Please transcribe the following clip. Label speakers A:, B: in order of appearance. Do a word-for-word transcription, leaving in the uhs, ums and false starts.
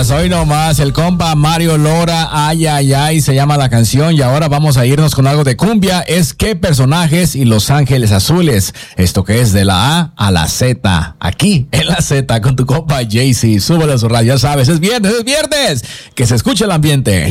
A: nomás, hoy nomás, el compa Mario Lora, ay, ay, ay, se llama la canción. Y ahora vamos a irnos con algo de cumbia. Es ¿Qué personajes y Los Ángeles Azules? Esto que es de la A a la Z. Aquí, en la Z, con tu compa Jay-Z. Súbele a su radio, ya sabes, es viernes, es viernes. Que se escuche el ambiente.